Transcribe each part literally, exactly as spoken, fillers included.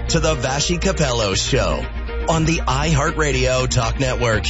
to the Vashi Capello Show on the iHeartRadio Talk Network.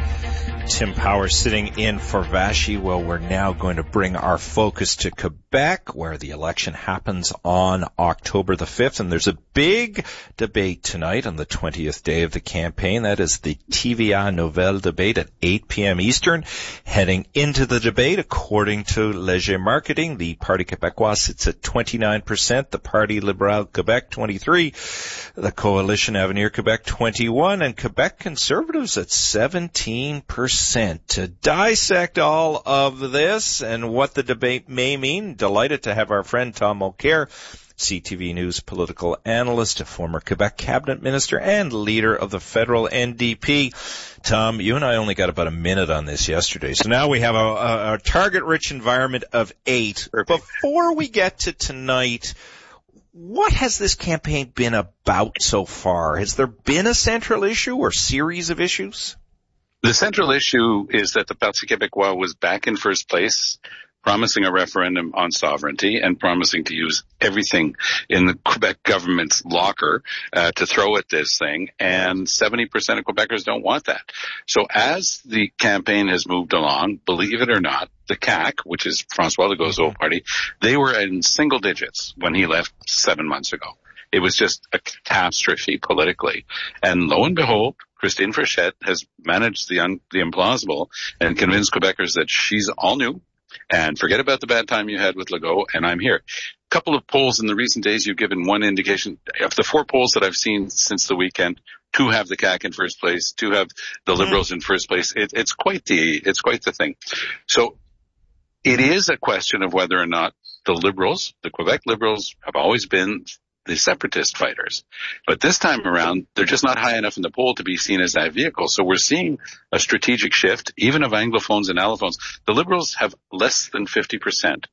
Tim Power sitting in for Vashi. Well, we're now going to bring our focus to Quebec, where the election happens on October the fifth, and there's a big debate tonight on the twentieth day of the campaign. That is the T V A Nouvelle debate at eight p.m. Eastern. Heading into the debate, according to Léger Marketing, the Parti Québécois sits at twenty-nine percent, the Parti Libéral Québec twenty-three percent, the Coalition Avenir Québec twenty-one percent, and Quebec Conservatives at seventeen percent. To dissect all of this and what the debate may mean, delighted to have our friend Tom Mulcair, C T V News political analyst, a former Quebec cabinet minister, and leader of the federal N D P. Tom, you and I only got about a minute on this yesterday, so now we have a, a, a target-rich environment of eight. Before we get to tonight, what has this campaign been about so far? Has there been a central issue or series of issues? The central issue is that the Parti Québécois was back in first place, promising a referendum on sovereignty and promising to use everything in the Quebec government's locker uh, to throw at this thing, and seventy percent of Quebecers don't want that. So as the campaign has moved along, believe it or not, the C A Q, which is François Legault's old party, they were in single digits when he left seven months ago. It was just a catastrophe politically. And lo and behold, Christine Frechette has managed the un- the implausible and convinced Quebecers that she's all new and forget about the bad time you had with Legault, and I'm here. A couple of polls in the recent days, you've given one indication. Of the four polls that I've seen since the weekend, two have the C A Q in first place, two have the Liberals in first place. It, it's quite the it's quite the thing. So it is a question of whether or not the Liberals, the Quebec Liberals, have always been the separatist fighters. But this time around, they're just not high enough in the poll to be seen as that vehicle. So we're seeing a strategic shift, even of Anglophones and Allophones. The Liberals have less than fifty percent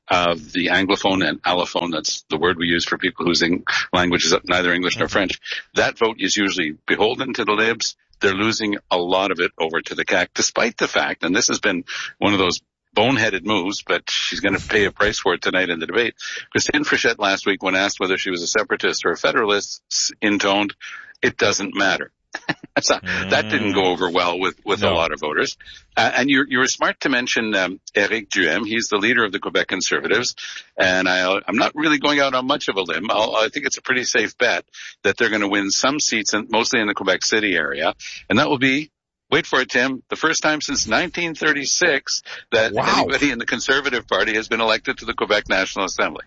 of the Anglophone and Allophone, that's the word we use for people whose language is neither English nor French. That vote is usually beholden to the Libs. They're losing a lot of it over to the C A Q, despite the fact, and this has been one of those boneheaded moves, but she's going to pay a price for it tonight in the debate. Christine Frechette last week, when asked whether she was a separatist or a federalist, intoned, "It doesn't matter." not, mm. That didn't go over well with, with no. a lot of voters. Uh, and you, you were smart to mention um, Éric Duhem. He's the leader of the Quebec Conservatives. And I, I'm not really going out on much of a limb. I'll, I think it's a pretty safe bet that they're going to win some seats, in, mostly in the Quebec City area. And that will be, wait for it, Tim, the first time since nineteen thirty-six that wow. anybody in the Conservative Party has been elected to the Quebec National Assembly.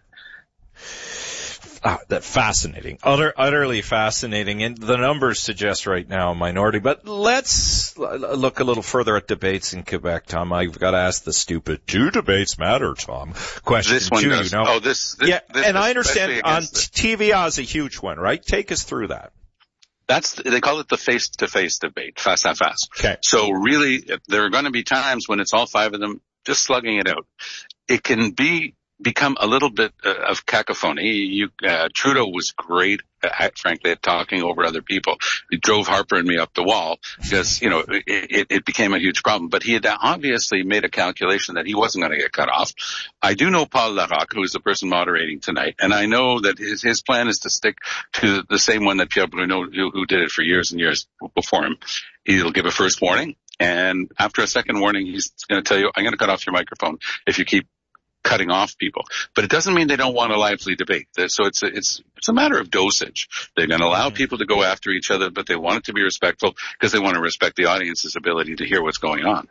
Ah, that fascinating, utter, utterly fascinating, and the numbers suggest right now a minority. But let's look a little further at debates in Quebec, Tom. I've got to ask the stupid "do debates matter, Tom?" question. This one too, does. You know? Oh, this, this, yeah, this and I understand on this. T V A is a huge one, right? Take us through that. That's, they call it the face-to-face debate, face à face. Okay. So really, there are going to be times when it's all five of them just slugging it out. It can be, become a little bit uh, of cacophony. You, uh, Trudeau was great, at, frankly, at talking over other people. He drove Harper and me up the wall because, you know, it, it, it became a huge problem. But he had obviously made a calculation that he wasn't going to get cut off. I do know Paul Larocque, who is the person moderating tonight, and I know that his, his plan is to stick to the same one that Pierre Bruno, who, who did it for years and years before him. He'll give a first warning, and after a second warning, he's going to tell you, I'm going to cut off your microphone if you keep cutting off people. But it doesn't mean they don't want a lively debate. So it's a, it's it's a matter of dosage. They're going to allow people to go after each other, but they want it to be respectful because they want to respect the audience's ability to hear what's going on.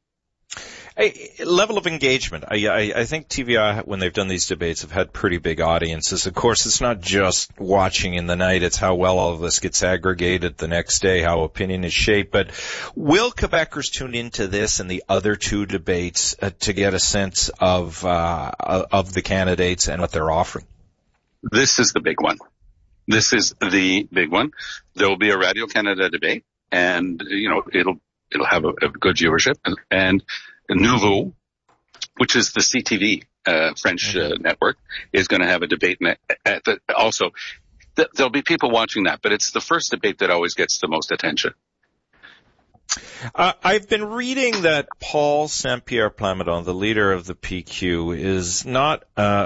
A level of engagement. I, I, I think T V A, when they've done these debates, have had pretty big audiences. Of course, it's not just watching in the night. It's how well all of this gets aggregated the next day, how opinion is shaped. But will Quebecers tune into this and the other two debates uh, to get a sense of uh, of the candidates and what they're offering? This is the big one. This is the big one. There will be a Radio-Canada debate, and, you know, it'll it'll have a, a good viewership. And Nouveau, which is the C T V uh, French uh, network, is going to have a debate. At, at the, also, th- there'll be people watching that, but it's the first debate that always gets the most attention. Uh, I've been reading that Paul Saint-Pierre Plamondon, the leader of the P Q, is not uh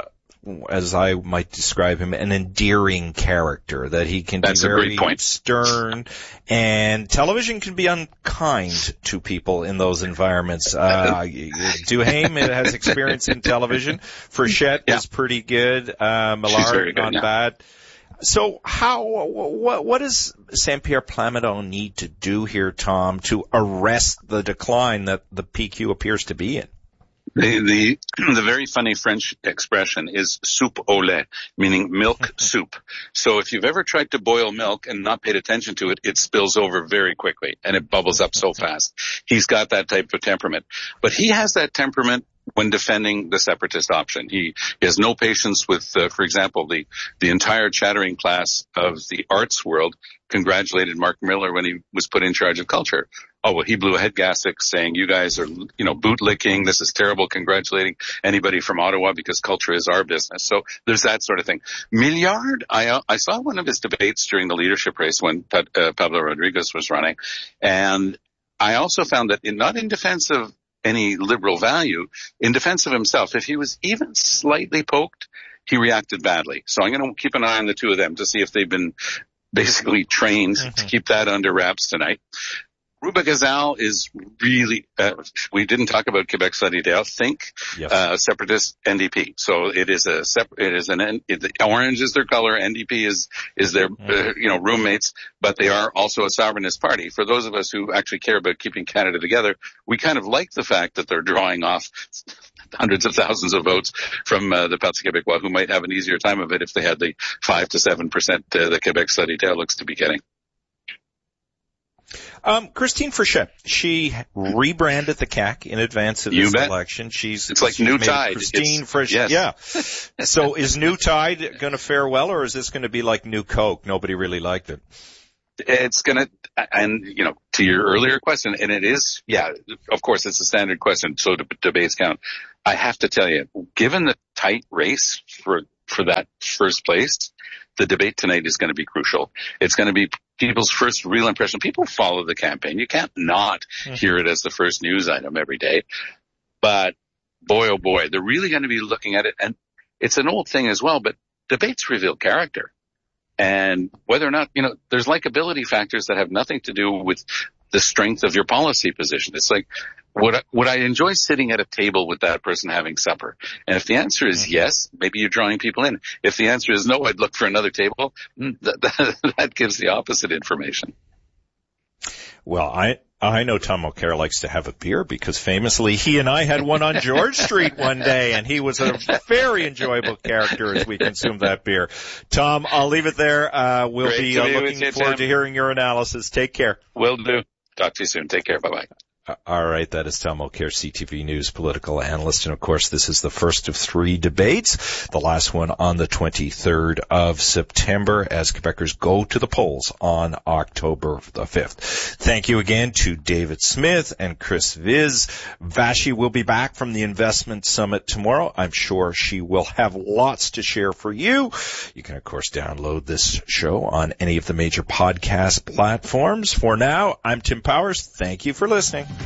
as I might describe him, an endearing character, that he can That's be very a great point. stern, and television can be unkind to people in those environments. Uh, Duhaime has experience in television. Frechette yeah. is pretty good. Uh, Millard, not yeah. bad. So how, what, what does Saint-Pierre Plamondon need to do here, Tom, to arrest the decline that the P Q appears to be in? The, the, the very funny French expression is soupe au lait, meaning milk soup. So if you've ever tried to boil milk and not paid attention to it, it spills over very quickly and it bubbles up so fast. He's got that type of temperament. But he has that temperament when defending the separatist option. He, he has no patience with, uh, for example, the, the entire chattering class of the arts world congratulated Mark Miller when he was put in charge of culture. Oh, well, he blew a head gasket saying, you guys are, you know, bootlicking. This is terrible, congratulating anybody from Ottawa because culture is our business. So there's that sort of thing. Millard, I, I saw one of his debates during the leadership race when uh, Pablo Rodriguez was running. And I also found that in, not in defense of any liberal value, in defense of himself, if he was even slightly poked, he reacted badly. So I'm going to keep an eye on the two of them to see if they've been basically trained mm-hmm. to keep that under wraps tonight. Rouba Gazal is really, uh, we didn't talk about Quebec Solidaire. Think, yes. uh, separatist N D P. So it is a separate, it is an, it, orange is their color, N D P is, is their, mm-hmm. uh, you know, roommates, but they are also a sovereignist party. For those of us who actually care about keeping Canada together, we kind of like the fact that they're drawing off hundreds of thousands of votes from uh, the Parti Québécois, who might have an easier time of it if they had the five to seven percent uh, the Quebec Solidaire looks to be getting. Um, Christine Frechette, she rebranded the C A C in advance of this election. She's it's like she's New Tide. Christine it's, Frechette, yes. yeah. So is New Tide going to fare well, or is this going to be like New Coke? Nobody really liked it. It's going to, and you know, to your earlier question, and it is, yeah, of course, it's a standard question, so the debates count. I have to tell you, given the tight race for for that first place, the debate tonight is going to be crucial. It's going to be people's first real impression. People follow the campaign. You can't not mm-hmm. hear it as the first news item every day. But boy, oh boy, they're really going to be looking at it. And it's an old thing as well, but debates reveal character. And whether or not, you know, there's likability factors that have nothing to do with the strength of your policy position. It's like, would I, would I enjoy sitting at a table with that person having supper? And if the answer is yes, maybe you're drawing people in. If the answer is no, I'd look for another table. That, that, that gives the opposite information. Well, I, I know Tom Mulcair likes to have a beer because famously he and I had one on George Street one day, and he was a very enjoyable character as we consumed that beer. Tom, I'll leave it there. Uh, we'll Great be uh, looking you, forward Tim. to hearing your analysis. Take care. Will do. Talk to you soon. Take care. Bye-bye. All right, that is Tom Mulcair, C T V News political analyst. And of course, this is the first of three debates, the last one on the twenty-third of September as Quebecers go to the polls on October the fifth. Thank you again to David Smith and Chris Viz. Vashi will be back from the Investment Summit tomorrow. I'm sure she will have lots to share for you. You can, of course, download this show on any of the major podcast platforms. For now, I'm Tim Powers. Thank you for listening.